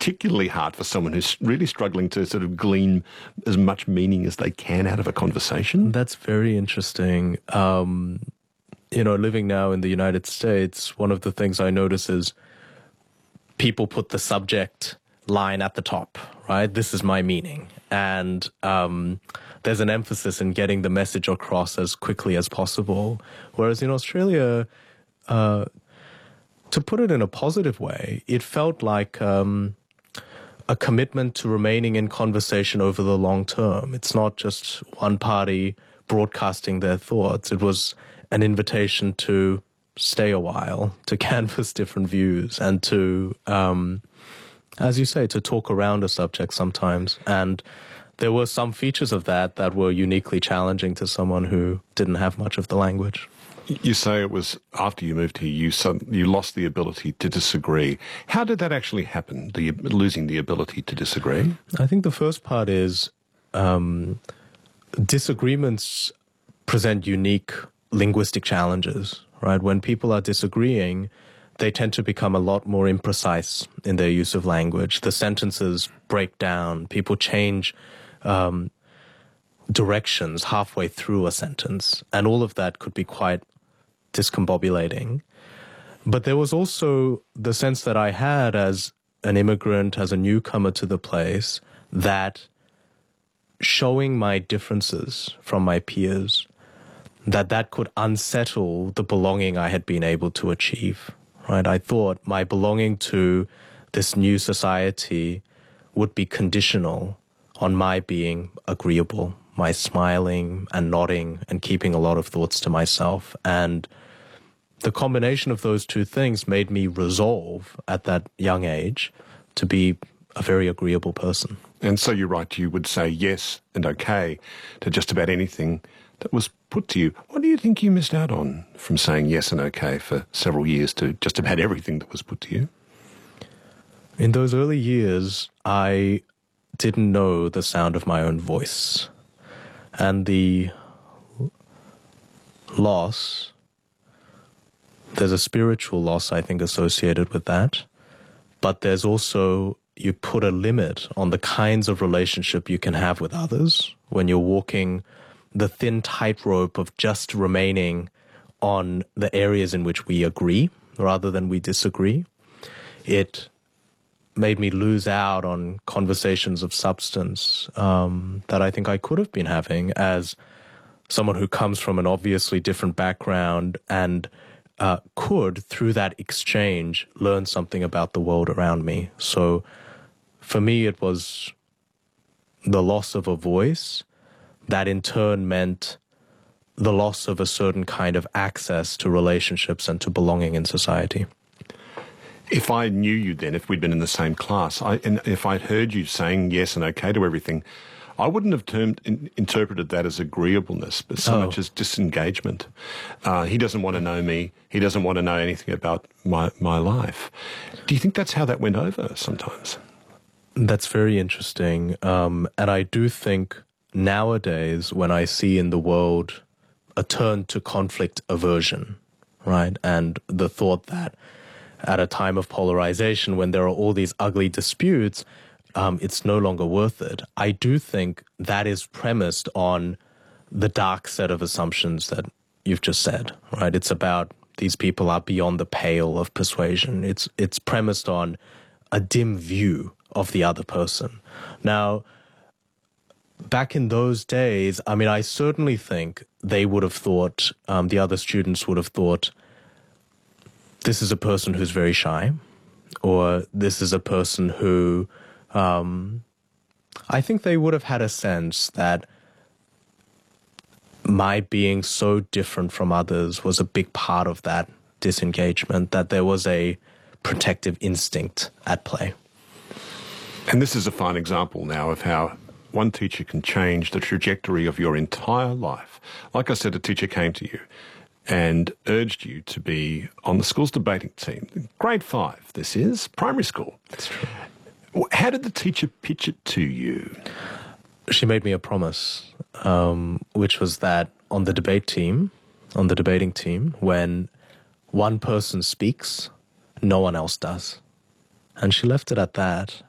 particularly hard for someone who's really struggling to sort of glean as much meaning as they can out of a conversation? That's very interesting. Living now in the United States, one of the things I notice is people put the subject line at the top, right? This is my meaning. And there's an emphasis in getting the message across as quickly as possible. Whereas in Australia, to put it in a positive way, it felt like a commitment to remaining in conversation over the long term. It's not just one party broadcasting their thoughts. It was an invitation to stay a while, to canvass different views, and to, as you say, to talk around a subject sometimes. And there were some features of that were uniquely challenging to someone who didn't have much of the language. You say it was after you moved here, you lost the ability to disagree. How did that actually happen, losing the ability to disagree? I think the first part is disagreements present unique linguistic challenges, right? When people are disagreeing, they tend to become a lot more imprecise in their use of language. The sentences break down. People change directions halfway through a sentence, and all of that could be quite discombobulating. But there was also the sense that I had as an immigrant, as a newcomer to the place, that showing my differences from my peers, that could unsettle the belonging I had been able to achieve, right? I thought my belonging to this new society would be conditional on my being agreeable, my smiling and nodding and keeping a lot of thoughts to myself. And the combination of those two things made me resolve at that young age to be a very agreeable person. And so you're right, you would say yes and okay to just about anything that was put to you. What do you think you missed out on from saying yes and okay for several years to just about everything that was put to you? In those early years, I didn't know the sound of my own voice. And the loss, there's a spiritual loss, I think, associated with that. But there's also, you put a limit on the kinds of relationship you can have with others when you're walking the thin tightrope of just remaining on the areas in which we agree rather than we disagree. It made me lose out on conversations of substance that I think I could have been having as someone who comes from an obviously different background and could, through that exchange, learn something about the world around me. So for me, it was the loss of a voice that in turn meant the loss of a certain kind of access to relationships and to belonging in society. If I knew you then, if we'd been in the same class, and if I'd heard you saying yes and okay to everything, I wouldn't have interpreted that as agreeableness, but so much as disengagement. He doesn't want to know me. He doesn't want to know anything about my life. Do you think that's how that went over sometimes? That's very interesting. And I do think nowadays when I see in the world a turn to conflict aversion, right, and the thought that at a time of polarization when there are all these ugly disputes, it's no longer worth it. I do think that is premised on the dark set of assumptions that you've just said, right? It's about these people are beyond the pale of persuasion. It's premised on a dim view of the other person. Now, back in those days, I mean, I certainly think they would have thought, the other students would have thought, this is a person who's very shy, or this is a person who, I think they would have had a sense that my being so different from others was a big part of that disengagement, that there was a protective instinct at play. And this is a fine example now of how one teacher can change the trajectory of your entire life. Like I said, a teacher came to you and urged you to be on the school's debating team. Grade 5, this is, primary school. That's true. How did the teacher pitch it to you? She made me a promise, which was that on the debating team, when one person speaks, no one else does. And she left it at that.